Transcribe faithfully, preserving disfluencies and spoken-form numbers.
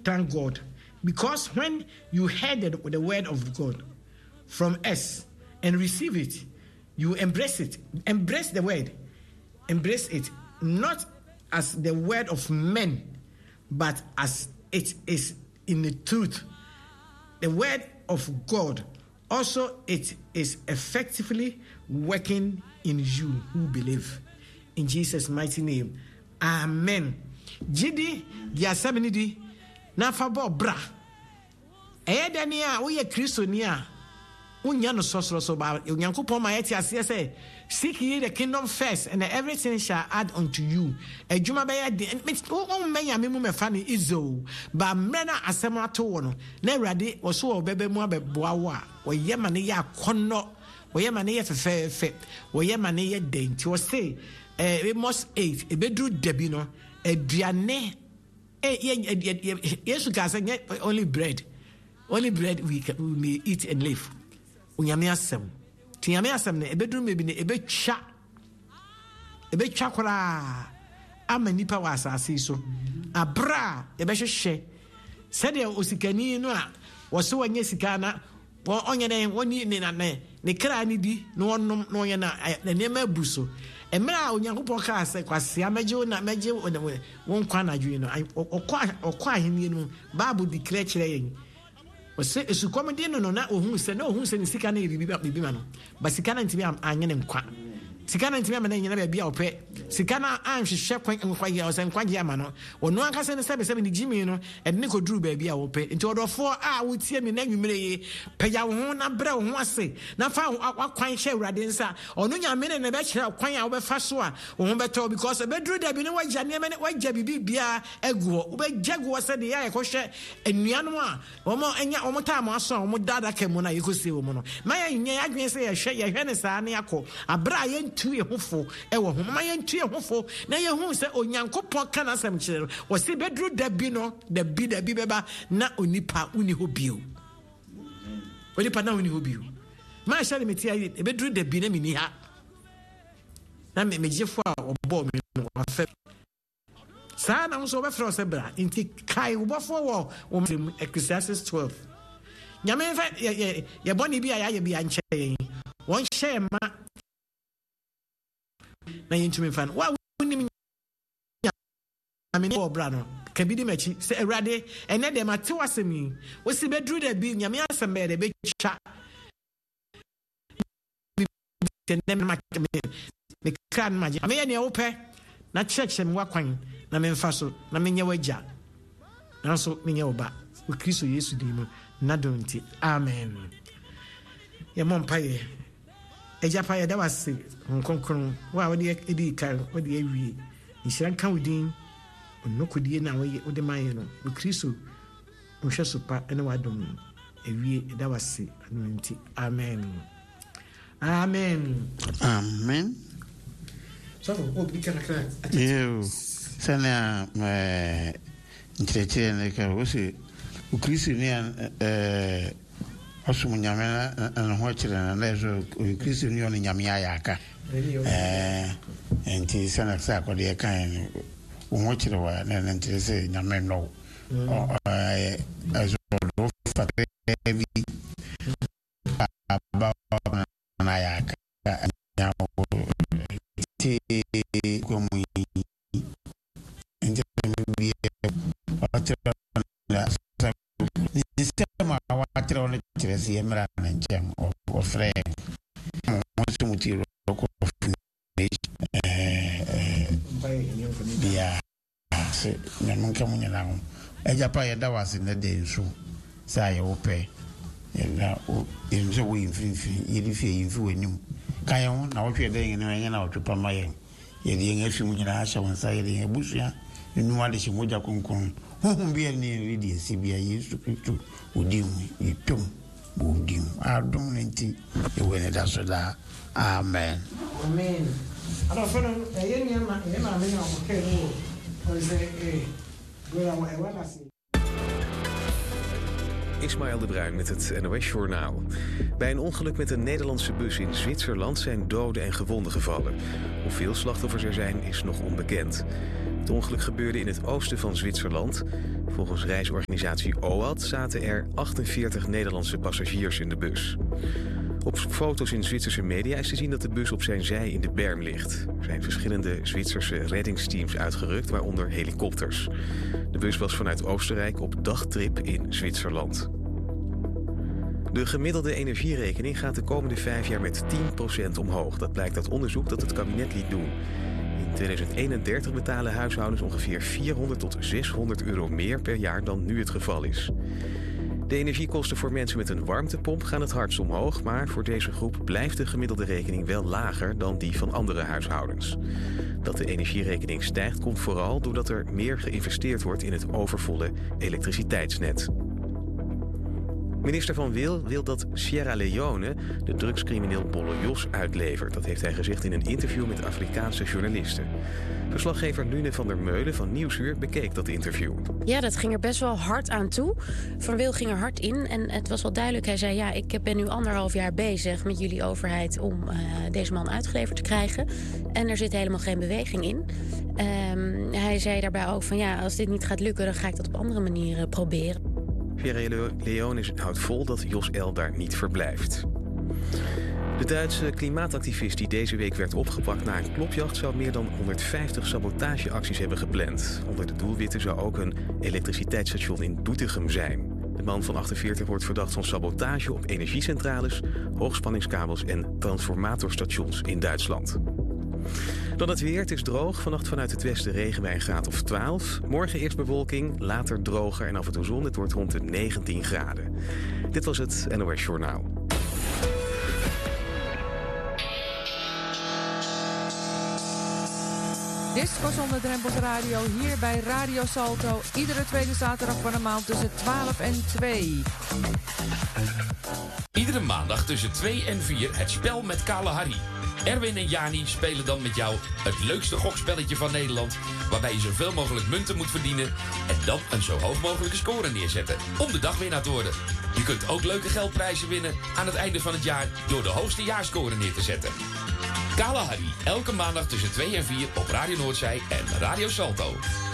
thank God. Because when you heard the, the word of God from us and receive it, you embrace it. Embrace the word. Embrace it. Not as the word of men, but as it is in the truth. The word of God also, it is effectively working in you who believe. In Jesus' mighty name. Amen. Jidi ya seventy na fabo bra. Eye dania wo ye Kristo ni a unya no sosoro so ba Onyankopon ma yeti ase say seek ye the kingdom first and everything shall add unto you. Ejuma be ye de o menya me mu me fa ni izo ba mena asem ato wo no na awurade wo so wo bebe mu abeboa wo a wo ye ma ne ye akono wo ye ma ne ye fefefe wo ye ma ne ye denti wo say eh Amos eight e bedru debi no aduane eh yesu ka say only bread only bread we, can, we may eat and live. Unyame asem ti nyame asem ne ebedru mebi ne ebetwa ebetwa kora ama nipa wa asase so abra ebehwehwe sede osikani no a wo se wanye sika na onye ne woni ne na ne ne kra ne di no onom no onye na ne ma abuso emra Onyankopon ka ase kwase amagye na magye won kwa na dwe no okwa okwa ahenie no Bible declare kire yen ose esukomde no no na ohun se na ohun se ne sika na bibi bibi ma no ba sika na ntimi anye ne nkwa sika na ntimi ama na nyina ba bia opɛ sika na anhwehwɛ kwan nkwa ya ose nkwa ya ma no ono anka se ne sebe sebe ne jimi no ede ne koduru ba bia opɛ nti odofo a wotie me na nwumere ye pɛya wo ho na brɛ wo ho ase na fa akwan hye awurade nsa ono nyame ne ne bɛ kyerɛ kwan a wo bɛ fa so a wo ho bɛtɔ because beduru da bi ne wagya ne me ne wagya bibi bia aguo wo bɛ gyago se de ya yɛkɔhwɛ anuanom a wo mo enya wo mo ta mo aso wo mo dada ka mu na yɛkɔsie wo mo no ma yɛ nya adwen se yɛhwɛ yɛhwɛ ne saa ne akɔ abra yɛ tu ye hofo e wo ho ma ye ntu ye hofo na ye hu se Onyankopon kana asem kire wo se bedru da bi no da bi da bi beba na onipa uni hobio onipa na uni hobio ma sha le meti ayi e bedru da bi na mini ha na me megefo a obo me no afa sa na so be fro se bra inti kai ubofo wo wo Ecclesiastes twelve nyame fa ye ye boni bi a ye bi anche yen won hye ma na yintumi fan wa woni nyame ne obra no kabidi machi se awurade ene de mate wasemi wo si bedru da bi nyame asem be de be twa tenem ma me kan ma je ame ne wo pe na church em wakwan na me mfa so na me nye wagya na so me nye oba wo Kristo Yesu di mu na donti amen ye mo mpaye eja pa ye da wase nkonkron wa wode edi kan wode awie nhyira kan wodin onokodie na wode maye no wo Kristo nhwe so pa ene wadom awie da wase anonti amen amen amen so obi kana kana yo sana eh nchirechire ne ka wo se wo Kristo ni eh aso nyame na ho kire na na so Kristo ni ono nyame ayaka eh enti sana sa ko de kan wo ho kire wa na na ntire se nyame no eh aso do fa bi aba na ayaka nyawo ti ko mu enti bi atira na sistema watira on chiresi emra na njem of friend mo mutiro ko eh bia se nyamun kamunya na ho eja pa yeda wase na de nso sa ye wope na o enzo we infinity yedi fie infi wanim kan ye ho na wo hwe de yen na yen na wo twa ma yen yedi yen afi mu nyina asha wonsa yedi yen busua enu ade shi moja konkon hohum bia ni redi si bia Yesu Kristo odim itom odim adom nti e wene da so da amen amen ana fono e yen ma e ma me na ko ke no o se e go na e wala si Ismaël de Bruin met het N O S-journaal. Bij een ongeluk met een Nederlandse bus in Zwitserland zijn doden en gewonden gevallen. Hoeveel slachtoffers er zijn, is nog onbekend. Het ongeluk gebeurde in het oosten van Zwitserland. Volgens reisorganisatie O A D zaten er achtenveertig Nederlandse passagiers in de bus. Op foto's in Zwitserse media is te zien dat de bus op zijn zij in de berm ligt. Er zijn verschillende Zwitserse reddingsteams uitgerukt, waaronder helikopters. De bus was vanuit Oostenrijk op dagtrip in Zwitserland. De gemiddelde energierekening gaat de komende vijf jaar met tien procent omhoog. Dat blijkt uit onderzoek dat het kabinet liet doen. In tweeduizend eenendertig betalen huishoudens ongeveer vierhonderd tot zeshonderd euro meer per jaar dan nu het geval is. De energiekosten voor mensen met een warmtepomp gaan het hardst omhoog, maar voor deze groep blijft de gemiddelde rekening wel lager dan die van andere huishoudens. Dat de energierekening stijgt komt vooral doordat er meer geïnvesteerd wordt in het overvolle elektriciteitsnet. Minister Van Wil wil dat Sierra Leone de drugscrimineel Bolle Jos uitlevert. Dat heeft hij gezegd in een interview met Afrikaanse journalisten. Verslaggever Lune van der Meulen van Nieuwsuur bekeek dat interview. Ja, dat ging er best wel hard aan toe. Van Wil ging er hard in en het was wel duidelijk. Hij zei, ja, ik ben nu anderhalf jaar bezig met jullie overheid om uh, deze man uitgeleverd te krijgen. En er zit helemaal geen beweging in. Um, hij zei daarbij ook van, ja, als dit niet gaat lukken, dan ga ik dat op andere manieren proberen. Sierra Leone houdt vol dat Jos L. daar niet verblijft. De Duitse klimaatactivist die deze week werd opgepakt na een klopjacht zou meer dan honderdvijftig sabotageacties hebben gepland. Onder de doelwitten zou ook een elektriciteitsstation in Doetinchem zijn. De man van achtenveertig wordt verdacht van sabotage op energiecentrales, hoogspanningskabels en transformatorstations in Duitsland. Dan het weer. Het is droog. Vannacht vanuit het westen regen bij een graad of twaalf. Morgen eerst bewolking, later droger en af en toe zon. Het wordt rond de negentien graden. Dit was het N O S Journaal. Disco zonder drempels radio hier bij Radio Salto. Iedere tweede zaterdag van de maand tussen twaalf en twee. Iedere maandag tussen twee en vier het spel met Kalahari. Erwin en Jani spelen dan met jou het leukste gokspelletje van Nederland, waarbij je zoveel mogelijk munten moet verdienen en dan een zo hoog mogelijke score neerzetten om de dagwinnaar te worden. Je kunt ook leuke geldprijzen winnen aan het einde van het jaar door de hoogste jaarscore neer te zetten. Kalahari, elke maandag tussen twee en vier op Radio Noordzij en Radio Salto.